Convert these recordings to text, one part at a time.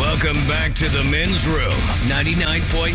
Welcome back to the men's room. 99.9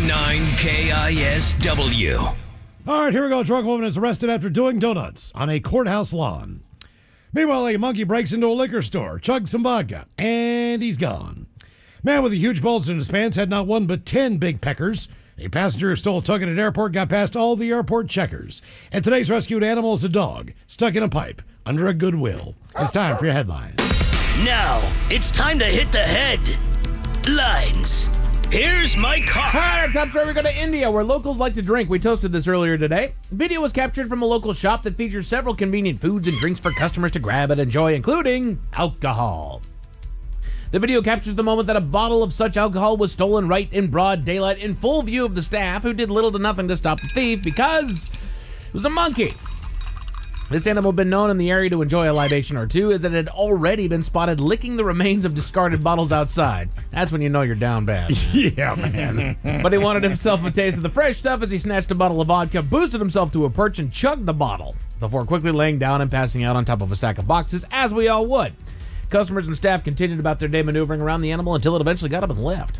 KISW. All right, here we go. A drunk woman is arrested after doing donuts on a courthouse lawn. Meanwhile, a monkey breaks into a liquor store, chugs some vodka, and he's gone. Man with a huge bulge in his pants had not one but 10 big peckers. A passenger who stole a tug at an airport got past all the airport checkers. And today's rescued animal is a dog stuck in a pipe under a Goodwill. It's time for your headlines. Now, it's time to hit the headlines. Here's my car. All right, our top story, we go to India, where locals like to drink. We toasted this earlier today. Video was captured from a local shop that features several convenient foods and drinks for customers to grab and enjoy, including alcohol. The video captures the moment that a bottle of such alcohol was stolen right in broad daylight in full view of the staff, who did little to nothing to stop the thief because it was a monkey. This animal had been known in the area to enjoy a libation or two, as it had already been spotted licking the remains of discarded bottles outside. That's when you know you're down bad. Yeah, man. But he wanted himself a taste of the fresh stuff as he snatched a bottle of vodka, boosted himself to a perch, and chugged the bottle before quickly laying down and passing out on top of a stack of boxes, as we all would. Customers and staff continued about their day maneuvering around the animal until it eventually got up and left.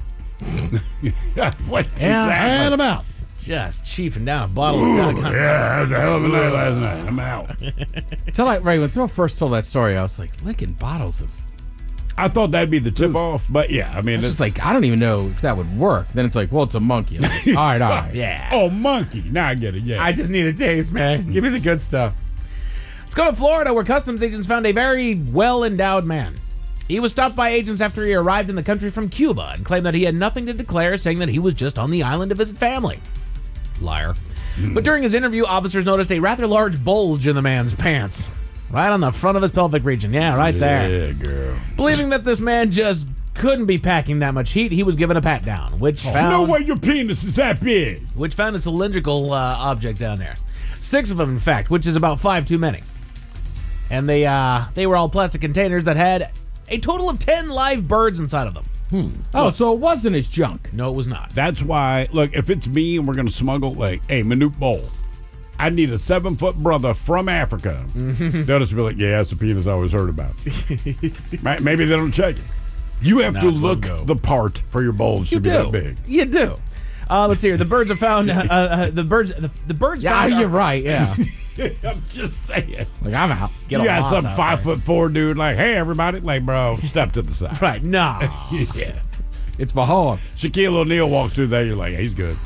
What? And I'm out. Just chiefing down a bottle of vodka. Yeah, that was a hell of a night last night. I'm out. So like, right, when Thor first told that story, I was like, licking bottles of... I thought that'd be the tip-off, but yeah, I mean... It's just like, I don't even know if that would work. Then it's like, well, it's a monkey. Like, all right. Yeah. Oh, monkey. Now I get it, yeah. I just need a taste, man. Give me the good stuff. Let's go to Florida, where customs agents found a very well-endowed man. He was stopped by agents after he arrived in the country from Cuba and claimed that he had nothing to declare, saying that he was just on the island to visit family. Liar. But during his interview, officers noticed a rather large bulge in the man's pants. Right on the front of his pelvic region. Yeah, right there. Yeah, girl. Believing that this man just couldn't be packing that much heat, he was given a pat down, which found... No way your penis is that big. Which found a cylindrical object down there. 6 of them, in fact, which is about 5 too many. And they were all plastic containers that had a total of 10 live birds inside of them. Oh, so it wasn't his junk. No, it was not. That's why, look, if it's me and we're going to smuggle, like, hey, Manute Bowl, I need a 7-foot brother from Africa. They'll just be like, yeah, that's the penis I always heard about. Maybe they don't check it. You have to look the part for your bulge to be that big. You do. Let's see here. The birds are found. The birds. Yeah, found. you're right. Yeah. I'm just saying. Like, I'm out. You got some 5'4" dude like, hey, everybody, like, bro, step to the side. Right? No. Yeah. It's Bahama. Shaquille O'Neal walks through there. You're like, he's good.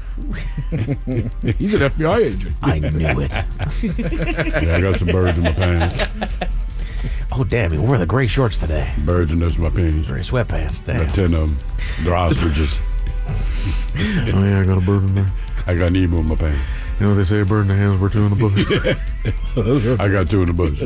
He's an FBI agent. I knew it. Yeah, I got some birds in my pants. Oh, damn! He wore the gray shorts today. Birds in those my penis. Gray sweatpants. Damn. Got 10 of them. They're ostriches. Oh yeah, I got a bird in there. I got an emu in my pants. You know what they say, a bird in the hands, we're 2 in the bush. I got 2 in the bush.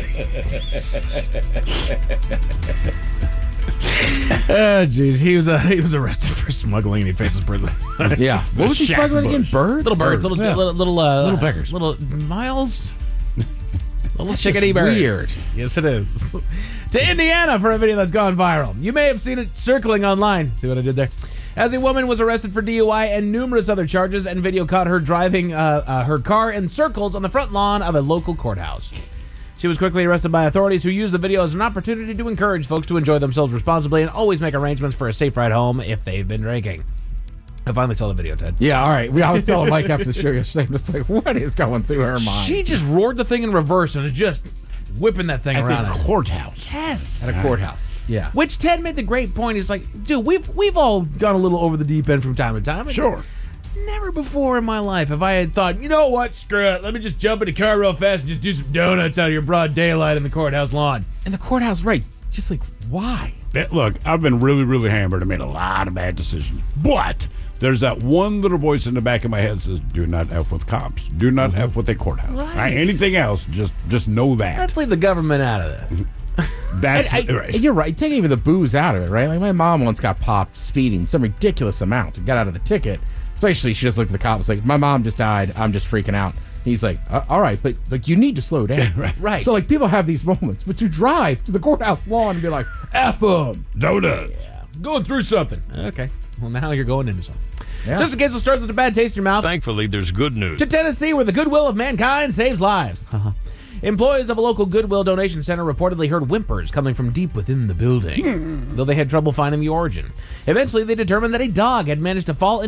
Jeez, he was arrested for smuggling and he faces prison. Yeah. What was he smuggling again? Birds? Little birds, little peckers, little miles. Little chickadee birds. Weird. Yes, it is. To Indiana for a video that's gone viral. You may have seen it circling online. See what I did there? As a woman was arrested for DUI and numerous other charges, and video caught her driving her car in circles on the front lawn of a local courthouse. She was quickly arrested by authorities, who used the video as an opportunity to encourage folks to enjoy themselves responsibly and always make arrangements for a safe ride home if they've been drinking. I finally saw the video, Ted. Yeah, all right. I was telling Mike after the show yesterday, I'm just like, what is going through her mind? She just roared the thing in reverse and is just whipping that thing around. At the courthouse. Yes. At a courthouse. Yeah. Which Ted made the great point. He's like, dude, we've all gone a little over the deep end from time to time. Sure. Never before in my life have I had thought, you know what, screw it. Let me just jump in the car real fast and just do some donuts out of your broad daylight in the courthouse lawn. And the courthouse, right. Just like, why? Look, I've been really, really hammered and made a lot of bad decisions. But there's that one little voice in the back of my head that says, do not F with cops. Do not F with a courthouse. Right. Anything else, just know that. Let's leave the government out of it. That's right. And you're right. Take even the booze out of it, right? Like, my mom once got popped speeding some ridiculous amount and got out of the ticket. Especially, she just looked at the cop and was like, my mom just died. I'm just freaking out. He's like, all right, but like, you need to slow down. Right. So like, people have these moments, but to drive to the courthouse lawn and be like, F them. Donuts. Yeah. Going through something. Okay. Well, now you're going into something. Yeah. Just in case it starts with a bad taste in your mouth. Thankfully, there's good news. To Tennessee, where the goodwill of mankind saves lives. Employees of a local Goodwill donation center reportedly heard whimpers coming from deep within the building, though they had trouble finding the origin. Eventually, they determined that a dog had managed to fall